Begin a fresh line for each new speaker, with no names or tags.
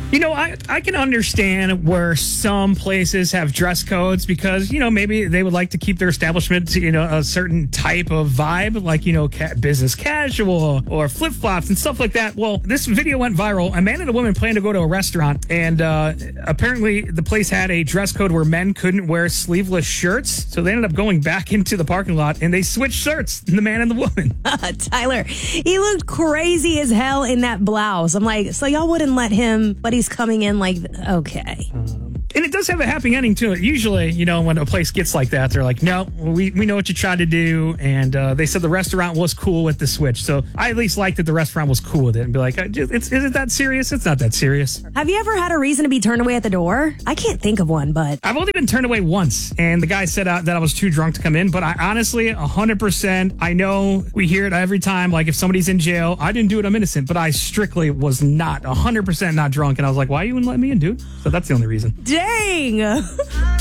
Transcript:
I can understand where some places have dress codes because, maybe they would like to keep their establishment to, a certain type of vibe, like, business casual or flip-flops and stuff like that. Well, this video went viral. A man and a woman planned to go to a restaurant, and apparently the place had a dress code where men couldn't wear sleeveless shirts. So they ended up going back into the parking lot, and they switched shirts, the man and the woman.
Tyler, he looked crazy as hell in that blouse. I'm like, so y'all wouldn't let him, but he's coming in like, okay.
And it does have a happy ending to it. Usually, when a place gets like that, they're like, no, we know what you tried to do. And they said the restaurant was cool with the switch. So I at least like that the restaurant was cool with it and be like, is it that serious? It's not that serious.
Have you ever had a reason to be turned away at the door? I can't think of one, but
I've only been turned away once. And the guy said that I was too drunk to come in. But I honestly, 100%, I know we hear it every time. Like if somebody's in jail, I didn't do it, I'm innocent. But I strictly was not 100% not drunk. And I was like, why you wouldn't let me in, dude? So that's the only reason.
Dang!